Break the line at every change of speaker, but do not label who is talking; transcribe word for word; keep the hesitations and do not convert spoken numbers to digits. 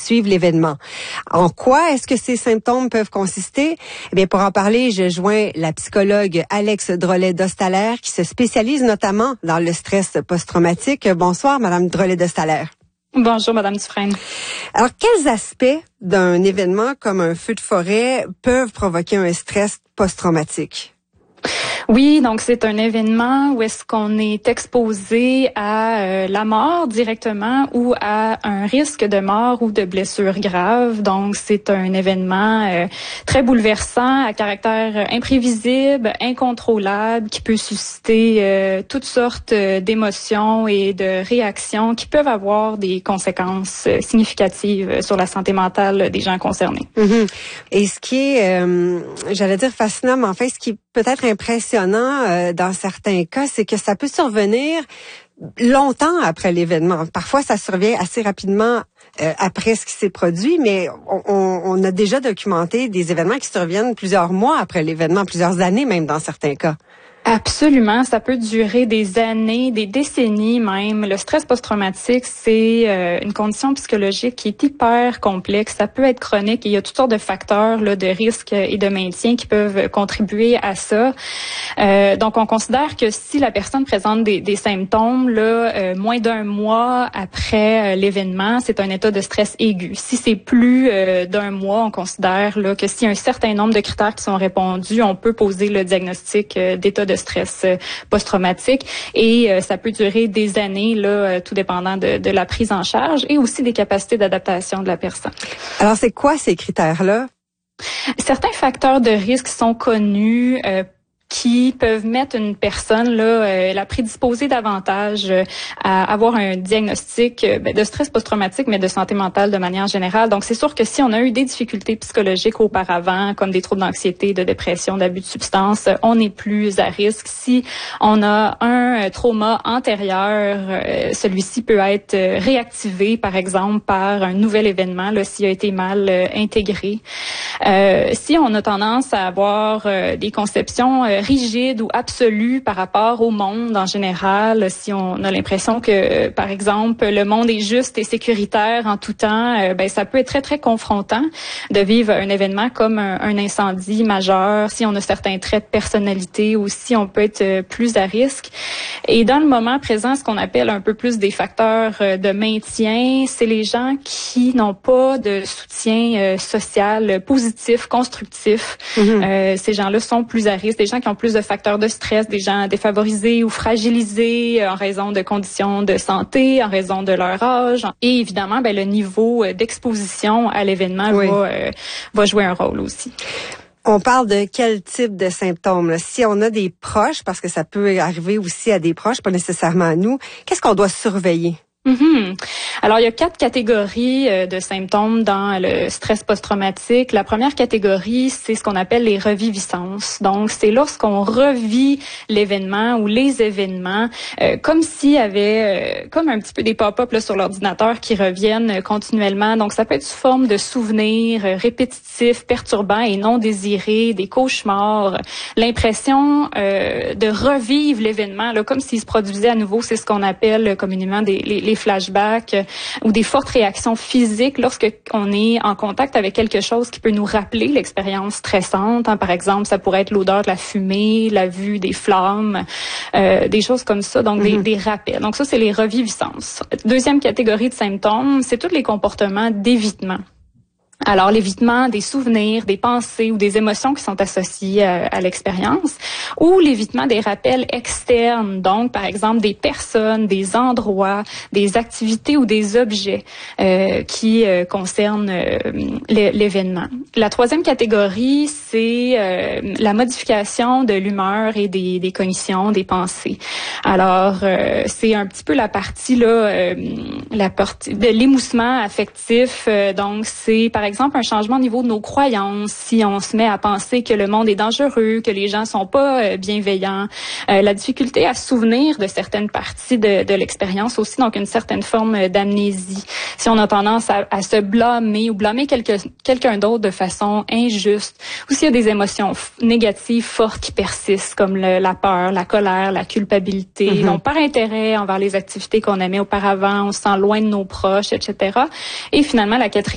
suivre l'événement. En quoi est-ce que ces symptômes peuvent consister? Eh bien, pour en parler, je joins la psychologue Alex Drolet-Dostalaire qui se spécialise notamment dans le stress post-traumatique. Bonsoir, Madame Drolet-Dostalaire.
Bonjour, Madame Dufresne.
Alors, quels aspects d'un événement comme un feu de forêt peuvent provoquer un stress post-traumatique?
Oui, donc c'est un événement où est-ce qu'on est exposé à euh, la mort directement ou à un risque de mort ou de blessure grave. Donc c'est un événement euh, très bouleversant, à caractère imprévisible, incontrôlable, qui peut susciter euh, toutes sortes d'émotions et de réactions qui peuvent avoir des conséquences euh, significatives sur la santé mentale des gens concernés.
Mm-hmm. Et ce qui est, euh, j'allais dire fascinant, mais en fait, ce qui est peut-être impressionnant euh, dans certains cas, c'est que ça peut survenir longtemps après l'événement. Parfois, ça survient assez rapidement euh, après ce qui s'est produit, mais on, on, on a déjà documenté des événements qui surviennent plusieurs mois après l'événement, plusieurs années même dans certains cas.
Absolument, ça peut durer des années, des décennies même. Le stress post-traumatique, c'est euh, une condition psychologique qui est hyper complexe. Ça peut être chronique et il y a toutes sortes de facteurs là, de risque et de maintien qui peuvent contribuer à ça. Euh, donc, on considère que si la personne présente des, des symptômes là, euh, moins d'un mois après euh, l'événement, c'est un état de stress aigu. Si c'est plus euh, d'un mois, on considère là, que s'il y a un certain nombre de critères qui sont répondus, on peut poser le diagnostic euh, d'état de stress post-traumatique et euh, ça peut durer des années, là, tout dépendant de, de la prise en charge et aussi des capacités d'adaptation de la personne.
Alors, c'est quoi ces critères-là?
Certains facteurs de risque sont connus euh, qui peuvent mettre une personne là euh, la prédisposer davantage euh, à avoir un diagnostic euh, ben, de stress post-traumatique, mais de santé mentale de manière générale. Donc, c'est sûr que si on a eu des difficultés psychologiques auparavant, comme des troubles d'anxiété, de dépression, d'abus de substances, on est plus à risque. Si on a un euh, trauma antérieur, euh, celui-ci peut être euh, réactivé, par exemple, par un nouvel événement, là, s'il a été mal euh, intégré. Euh, si on a tendance à avoir euh, des conceptions euh, rigide ou absolue par rapport au monde en général, si on a l'impression que, par exemple, le monde est juste et sécuritaire en tout temps, euh, ben ça peut être très, très confrontant de vivre un événement comme un, un incendie majeur. Si on a certains traits de personnalité aussi, on peut être plus à risque. Et dans le moment présent, ce qu'on appelle un peu plus des facteurs de maintien, c'est les gens qui n'ont pas de soutien euh, social positif, constructif. Mm-hmm. Euh, ces gens-là sont plus à risque. Des gens qui ont plus de facteurs de stress, des gens défavorisés ou fragilisés en raison de conditions de santé, en raison de leur âge. Et évidemment, ben, le niveau d'exposition à l'événement oui. va, euh, va jouer un rôle aussi.
On parle de quel type de symptômes? Là? Si on a des proches, parce que ça peut arriver aussi à des proches, pas nécessairement à nous, qu'est-ce qu'on doit surveiller?
Mm-hmm. Alors, il y a quatre catégories euh, de symptômes dans le stress post-traumatique. La première catégorie, c'est ce qu'on appelle les reviviscences. Donc, c'est lorsqu'on revit l'événement ou les événements euh, comme s'il y avait euh, comme un petit peu des pop-up là, sur l'ordinateur qui reviennent euh, continuellement. Donc, ça peut être sous forme de souvenirs euh, répétitifs, perturbants et non désirés, des cauchemars, l'impression euh, de revivre l'événement là, comme s'il se produisait à nouveau. C'est ce qu'on appelle communément des les, les flashbacks euh, ou des fortes réactions physiques lorsque on est en contact avec quelque chose qui peut nous rappeler l'expérience stressante. Hein. Par exemple, ça pourrait être l'odeur de la fumée, la vue des flammes, euh, des choses comme ça, donc mm-hmm. des, des rappels. Donc ça, c'est les reviviscences. Deuxième catégorie de symptômes, c'est tous les comportements d'évitement. Alors, l'évitement des souvenirs, des pensées ou des émotions qui sont associées à, à l'expérience, ou l'évitement des rappels externes, donc par exemple des personnes, des endroits, des activités ou des objets euh, qui euh, concernent euh, l'événement. La troisième catégorie, c'est euh, la modification de l'humeur et des, des cognitions, des pensées. Alors, euh, c'est un petit peu la partie là, euh, la partie de l'émoussement affectif. Euh, donc, c'est par exemple exemple un changement au niveau de nos croyances, si on se met à penser que le monde est dangereux, que les gens sont pas euh, bienveillants, euh, la difficulté à se souvenir de certaines parties de, de l'expérience aussi, donc une certaine forme d'amnésie. Si on a tendance à, à se blâmer ou blâmer quelque, quelqu'un d'autre de façon injuste, ou s'il y a des émotions f- négatives fortes qui persistent, comme le, la peur, la colère, la culpabilité, mm-hmm. donc par intérêt envers les activités qu'on aimait auparavant, on se sent loin de nos proches, et cetera. Et finalement, la quatrième